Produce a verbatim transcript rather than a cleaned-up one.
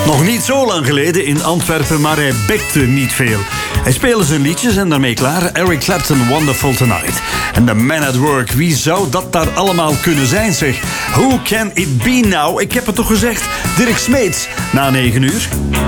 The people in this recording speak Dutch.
Nog niet zo lang geleden in Antwerpen, maar hij bekte niet veel. Hij speelde zijn liedjes en daarmee klaar. Eric Clapton, Wonderful Tonight. En The Man at Work, wie zou dat daar allemaal kunnen zijn, zeg? Who can it be now? Ik heb het toch gezegd. Dirk Smeets, na negen uur.